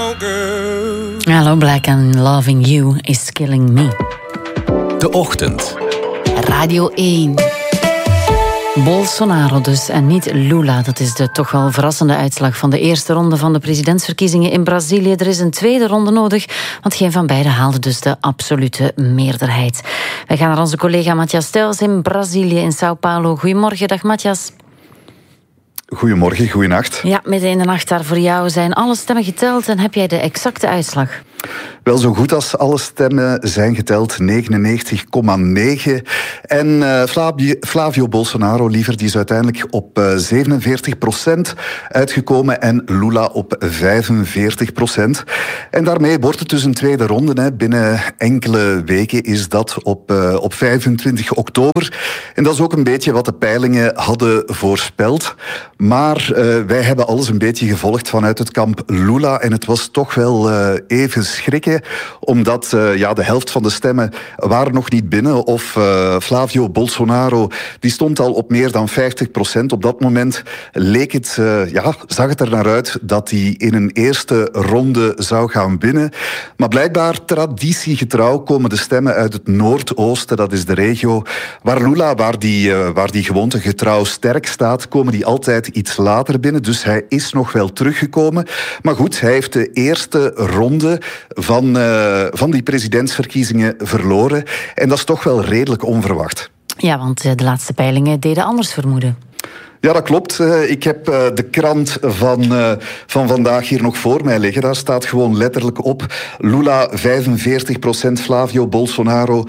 no girl. Hello Black and Loving You is Killing Me. De Ochtend. Radio 1. Bolsonaro dus en niet Lula. Dat is de toch wel verrassende uitslag van de eerste ronde van de presidentsverkiezingen in Brazilië. Er is een tweede ronde nodig, want geen van beiden haalde dus de absolute meerderheid. Wij gaan naar onze collega Matthias Thijs in Brazilië, in Sao Paulo. Goedemorgen, dag Matthias. Goedemorgen, goeienacht. Ja, midden in de nacht daar voor jou. Zijn alle stemmen geteld en heb jij de exacte uitslag? Wel, zo goed als alle stemmen zijn geteld, 99,9. En Flavio Bolsonaro, liever, die is uiteindelijk op 47% uitgekomen en Lula op 45%. En daarmee wordt het dus een tweede ronde. Hè. Binnen enkele weken is dat op 25 oktober. En dat is ook een beetje wat de peilingen hadden voorspeld. Maar wij hebben alles een beetje gevolgd vanuit het kamp Lula. En het was toch wel even schrikken, omdat de helft van de stemmen waren nog niet binnen. Of Flavio Bolsonaro, die stond al op meer dan 50%. Op dat moment zag het er naar uit dat hij in een eerste ronde zou gaan winnen. Maar blijkbaar, traditiegetrouw, komen de stemmen uit het Noordoosten. Dat is de regio waar Lula, waar die gewoontegetrouw sterk staat, komen die altijd iets later binnen. Dus hij is nog wel teruggekomen. Maar goed, hij heeft de eerste ronde van die presidentsverkiezingen verloren. En dat is toch wel redelijk onverwacht. Ja, want de laatste peilingen deden anders vermoeden. Ja, dat klopt. Ik heb de krant van vandaag hier nog voor mij liggen. Daar staat gewoon letterlijk op: Lula 45%, Flavio Bolsonaro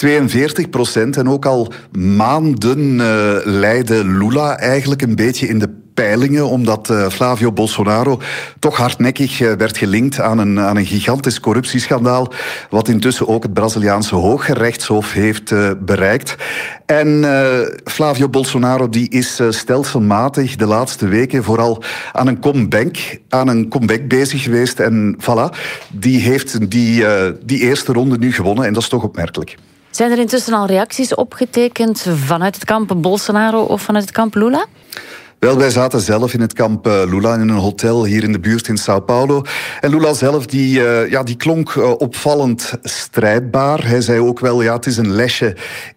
42%. En ook al maanden leidde Lula eigenlijk een beetje in de peilingen, omdat Flavio Bolsonaro toch hardnekkig werd gelinkt aan een gigantisch corruptieschandaal, wat intussen ook het Braziliaanse Hooggerechtshof heeft bereikt. En Flavio Bolsonaro die is stelselmatig de laatste weken vooral aan een comeback bezig geweest. En voilà, die heeft die eerste ronde nu gewonnen en dat is toch opmerkelijk. Zijn er intussen al reacties opgetekend vanuit het kamp Bolsonaro of vanuit het kamp Lula? Wel, wij zaten zelf in het kamp Lula in een hotel hier in de buurt in Sao Paulo. En Lula zelf, die klonk opvallend strijdbaar. Hij zei ook wel, het is een lesje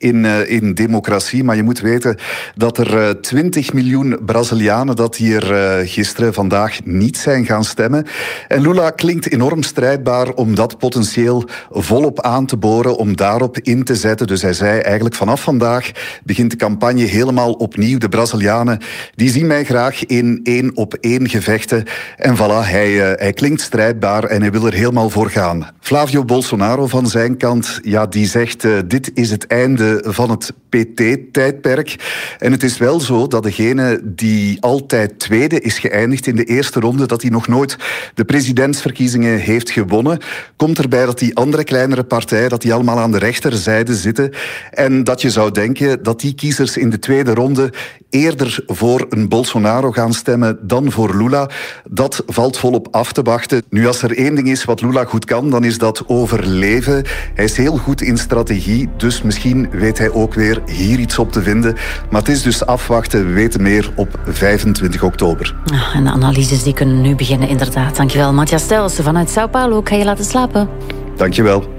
in democratie. Maar je moet weten dat er 20 miljoen Brazilianen dat hier vandaag niet zijn gaan stemmen. En Lula klinkt enorm strijdbaar om dat potentieel volop aan te boren, om daarop in te zetten. Dus hij zei eigenlijk, vanaf vandaag begint de campagne helemaal opnieuw. De Brazilianen, die zien mij graag in 1-op-1 gevechten. En voilà, hij klinkt strijdbaar en hij wil er helemaal voor gaan. Flavio Bolsonaro van zijn kant, die zegt, dit is het einde van het PT-tijdperk. En het is wel zo dat degene die altijd tweede is geëindigd in de eerste ronde, dat hij nog nooit de presidentsverkiezingen heeft gewonnen. Komt erbij dat die andere kleinere partij, dat die allemaal aan de rechterzijde zitten. En dat je zou denken dat die kiezers in de tweede ronde eerder voor een Bolsonaro gaan stemmen dan voor Lula. Dat valt volop af te wachten. Nu, als er één ding is wat Lula goed kan, dan is dat overleven. Hij is heel goed in strategie, dus misschien weet hij ook weer hier iets op te vinden. Maar het is dus afwachten. We weten meer op 25 oktober. En de analyses die kunnen nu beginnen, inderdaad. Dankjewel, Matthias Thijs vanuit Sao Paulo. Ik ga je laten slapen. Dankjewel.